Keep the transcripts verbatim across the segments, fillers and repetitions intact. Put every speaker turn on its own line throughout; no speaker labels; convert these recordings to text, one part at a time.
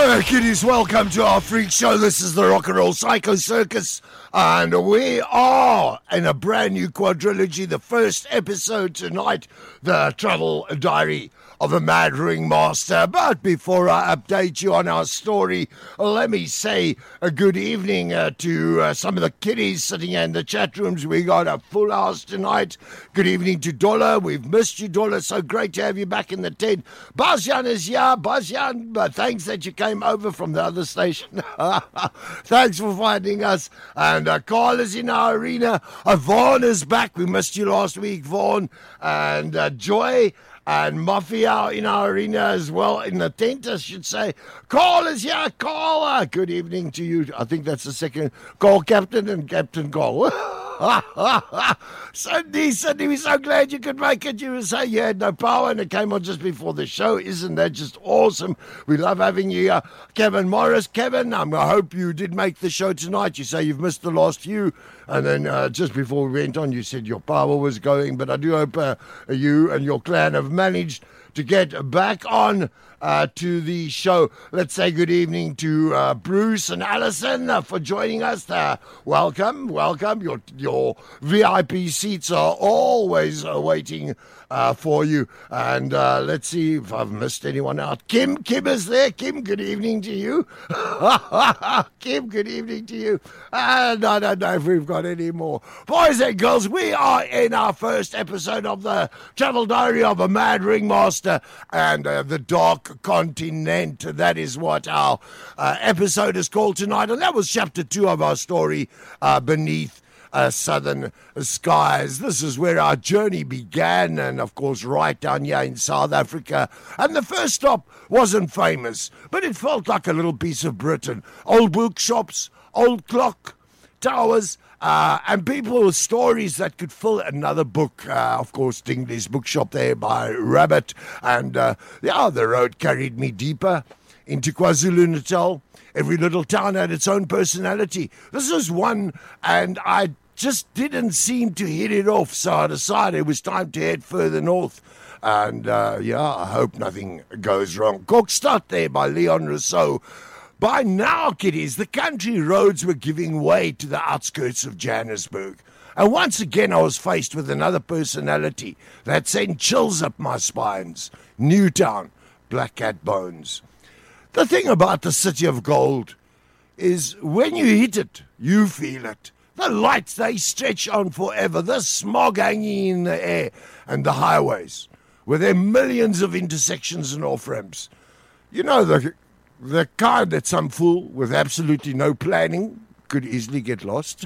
Uh, kiddies, welcome to our freak show. This is the Rock and Roll Psycho Circus, and we are in a brand new quadrilogy. The first episode tonight, the travel diary of a mad ringmaster. But before I update you on our story, let me say a good evening uh, to uh, some of the kiddies sitting in the chat rooms. We got a full house tonight. Good evening to Dolla. We've missed you, Dolla. So great to have you back in the tent. Bastian is here. Bastian, but thanks that you came over from the other station. Thanks for finding us. And uh, Carl is in our arena. Uh, Vaughn is back. We missed you last week, Vaughn. And uh, Joy and Mafia in our arena as well, in the tent, I should say. Carl is here. Carl, uh, good evening to you. I think that's the second. Carl Captain and Captain Carl. Cindy, Cindy, we're so glad you could make it. You were saying you had no power and it came on just before the show. Isn't that just awesome? We love having you here. Kevin Morris. Kevin, um, I hope you did make the show tonight. You say you've missed the last few. And then uh, just before we went on, you said your power was going. But I do hope uh, you and your clan have managed to get back on uh, to the show. Let's say good evening to uh, Bruce and Alison uh, for joining us. Uh, welcome, welcome. Your your V I P seats are always uh, waiting uh, for you. And uh, let's see if I've missed anyone out. Kim, Kim is there. Kim, good evening to you. Kim, good evening to you. And I don't know if we've got any more. Boys and girls, we are in our first episode of the Travel Diary of a Mad Ringmaster and uh, the Dark Continent. That is what our uh, episode is called tonight. And that was chapter two of our story, uh, Beneath Uh, southern skies. This is where our journey began, and of course right down here in South Africa. And the first stop wasn't famous, but it felt like a little piece of Britain. Old bookshops, old clock towers, uh, and people with stories that could fill another book. Uh, of course, Dingley's bookshop there by Rabbit. And uh, yeah, the road carried me deeper into KwaZulu-Natal. Every little town had its own personality. This was one, and I just didn't seem to hit it off, so I decided it was time to head further north. And, uh, yeah, I hope nothing goes wrong. Kokstad there by Leon Rousseau. By now, kiddies, the country roads were giving way to the outskirts of Johannesburg. And once again, I was faced with another personality that sent chills up my spines. Newtown, Black Cat Bones. The thing about the City of Gold is when you hit it, you feel it. The lights, they stretch on forever. The smog hanging in the air. And the highways, with their millions of intersections and off-ramps. You know, the, the kind that some fool with absolutely no planning could easily get lost.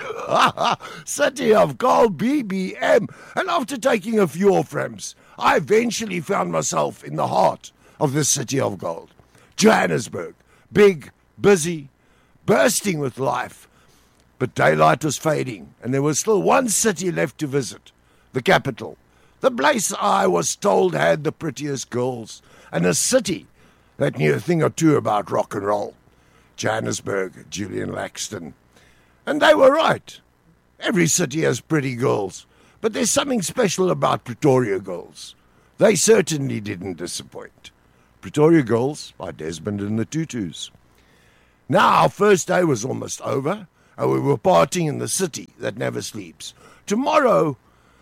City of Gold, B B M. And after taking a few off-ramps, I eventually found myself in the heart of the City of Gold. Johannesburg, big, busy, bursting with life. But daylight was fading, and there was still one city left to visit, the capital. The place I was told had the prettiest girls, and a city that knew a thing or two about rock and roll. Johannesburg, Julian Laxton. And they were right. Every city has pretty girls, but there's something special about Pretoria girls. They certainly didn't disappoint. Pretoria Girls by Desmond and the Tutus. Now, our first day was almost over, and we were partying in the city that never sleeps. Tomorrow,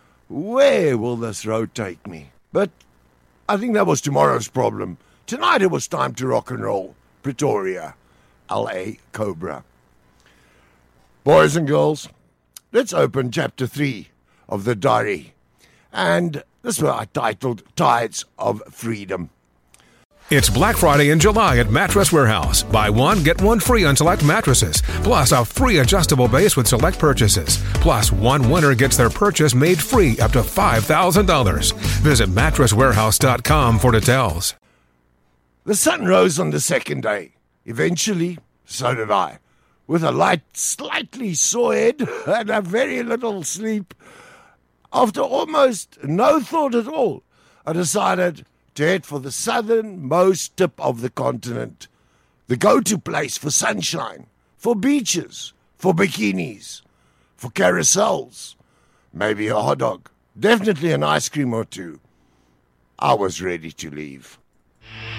where will this road take me? But I think that was tomorrow's problem. Tonight it was time to rock and roll. Pretoria, L A Cobra. Boys and girls, let's open chapter three of the diary. And this one I titled Tides of Freedom.
It's Black Friday in July at Mattress Warehouse. Buy one, get one free on select mattresses. Plus a free adjustable base with select purchases. Plus one winner gets their purchase made free up to five thousand dollars. Visit mattress warehouse dot com for details.
The sun rose on the second day. Eventually, so did I. With a light, slightly sore head and a very little sleep. After almost no thought at all, I decided to head for the southernmost tip of the continent, the go-to place for sunshine, for beaches, for bikinis, for carousels, maybe a hot dog, definitely an ice cream or two. I was ready to leave.